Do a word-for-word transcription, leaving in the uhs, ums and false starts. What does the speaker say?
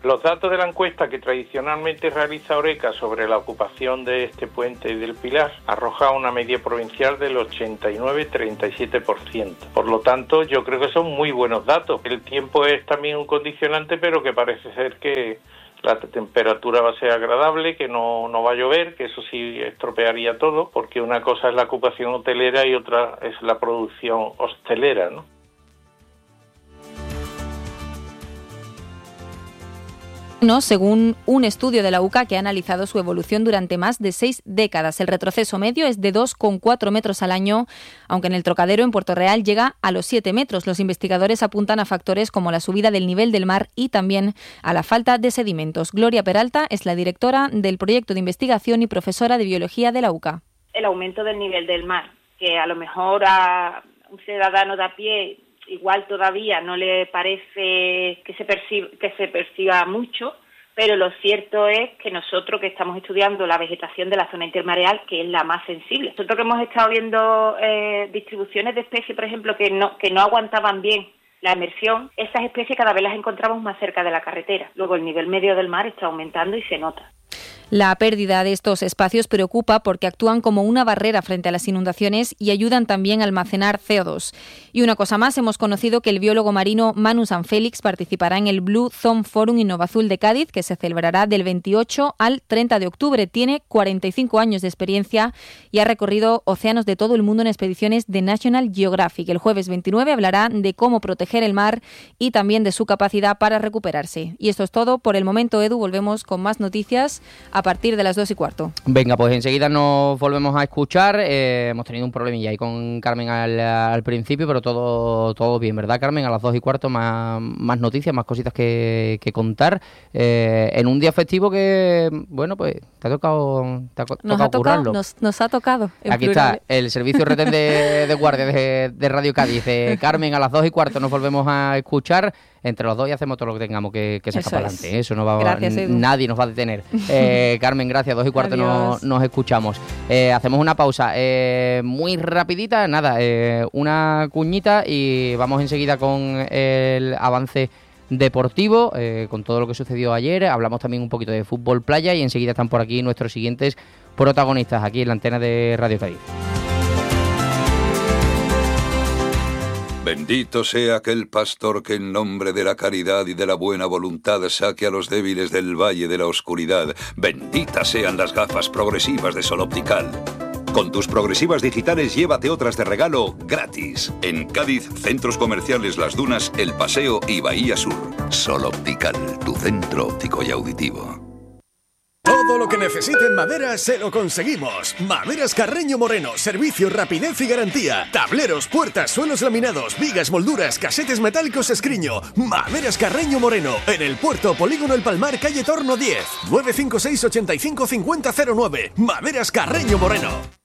Los datos de la encuesta que tradicionalmente realiza Oreca sobre la ocupación de este puente y del Pilar arroja una media provincial del ochenta y nueve coma treinta y siete por ciento. Por lo tanto, yo creo que son muy buenos datos. El tiempo es también un condicionante, pero que parece ser que la temperatura va a ser agradable, que no, no va a llover, que eso sí estropearía todo, porque una cosa es la ocupación hotelera y otra es la producción hostelera, ¿no? No, según un estudio de la U C A que ha analizado su evolución durante más de seis décadas. El retroceso medio es de dos coma cuatro metros al año, aunque en el Trocadero, en Puerto Real, llega a los siete metros. Los investigadores apuntan a factores como la subida del nivel del mar y también a la falta de sedimentos. Gloria Peralta es la directora del proyecto de investigación y profesora de biología de la U C A. El aumento del nivel del mar, que a lo mejor a un ciudadano de a pie igual todavía no le parece que se perciba, que se perciba mucho, pero lo cierto es que nosotros que estamos estudiando la vegetación de la zona intermareal, que es la más sensible, nosotros que hemos estado viendo eh, distribuciones de especies, por ejemplo, que no, que no aguantaban bien la emersión, esas especies cada vez las encontramos más cerca de la carretera. Luego el nivel medio del mar está aumentando y se nota. La pérdida de estos espacios preocupa porque actúan como una barrera frente a las inundaciones y ayudan también a almacenar C O dos. Y una cosa más, hemos conocido que el biólogo marino Manu Sanfélix participará en el Blue Zone Forum Innovazul de Cádiz, que se celebrará del veintiocho al treinta de octubre. Tiene cuarenta y cinco años de experiencia y ha recorrido océanos de todo el mundo en expediciones de National Geographic. El jueves veintinueve hablará de cómo proteger el mar y también de su capacidad para recuperarse. Y esto es todo por el momento, Edu. Volvemos con más noticias a partir de las dos y cuarto. Venga, pues enseguida nos volvemos a escuchar. Eh, hemos tenido un problemilla ahí con Carmen al, al principio, pero todo todo bien, ¿verdad, Carmen? A las dos y cuarto más, más noticias, más cositas que, que contar. Eh, en un día festivo que, bueno, pues te ha tocado, te ha nos tocado ha tocado, currarlo. Nos, nos ha tocado. Aquí plural. Está el servicio retén de, de guardia de, de Radio Cádiz. Eh, Carmen, a las dos y cuarto nos volvemos a escuchar. Entre los dos y hacemos todo lo que tengamos que, que sacar para adelante. Eso no va gracias, n- nadie nos va a detener. Eh, Carmen, gracias. Dos y cuarto nos, nos escuchamos. Eh, hacemos una pausa eh, muy rapidita. Nada, eh, una cuñita y vamos enseguida con el avance deportivo, eh, con todo lo que sucedió ayer. Hablamos también un poquito de fútbol playa y enseguida están por aquí nuestros siguientes protagonistas aquí en la antena de Radio Cádiz. Bendito sea aquel pastor que en nombre de la caridad y de la buena voluntad saque a los débiles del valle de la oscuridad. Benditas sean las gafas progresivas de Sol Optical. Con tus progresivas digitales llévate otras de regalo gratis. En Cádiz, centros comerciales Las Dunas, El Paseo y Bahía Sur. Sol Optical, tu centro óptico y auditivo. Todo lo que necesite en madera se lo conseguimos. Maderas Carreño Moreno, servicio, rapidez y garantía. Tableros, puertas, suelos laminados, vigas, molduras, casetes metálicos Escriño. Maderas Carreño Moreno, en el Puerto Polígono El Palmar, calle Torno diez. nueve cinco seis, ochenta y cinco, cincuenta cero nueve. Maderas Carreño Moreno.